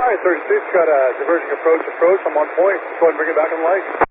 All right, 36, got a diverging approach. I'm on point. Go ahead and bring it back on light.